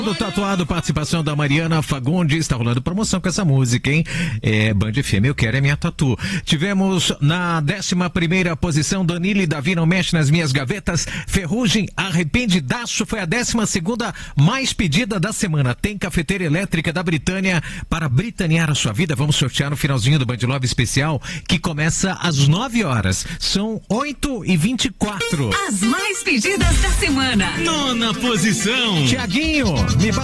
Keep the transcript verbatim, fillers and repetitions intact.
Do Tatuado, participação da Mariana Fagundes, está rolando promoção com essa música, hein? É, Band F M, eu quero é minha tatu. Tivemos na décima primeira posição, Danilo e Davi, não mexe nas minhas gavetas. Ferrugem, arrependidaço, foi a décima segunda mais pedida da semana. Tem cafeteira elétrica da Britânia para britanear a sua vida. Vamos sortear no finalzinho do Band Love Especial, que começa às nove horas. São oito e vinte e quatro. As mais pedidas da semana. Nona posição. Tiaguinho, me